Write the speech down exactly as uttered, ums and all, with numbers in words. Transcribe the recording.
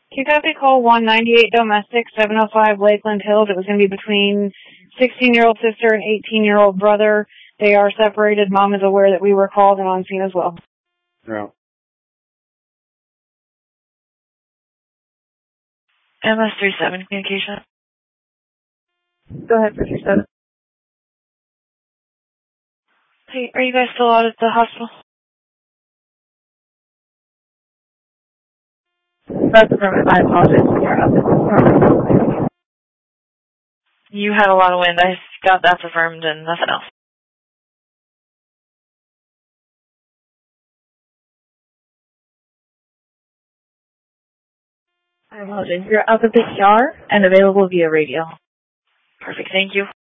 Q copy, call one ninety-eight domestic, seven oh five Lakeland Hills. It was going to be between sixteen-year-old sister and eighteen-year-old brother. They are separated. Mom is aware that we were called and on scene as well. Yeah. M S thirty-seven communication. Go ahead, for thirty-seven. Hey, are you guys still out at the hospital? That's affirmative. I apologize. You're up at the You had a lot of wind. I got that's affirmed and nothing else. I apologize. You're up at the E R and available via radio. Perfect. Thank you.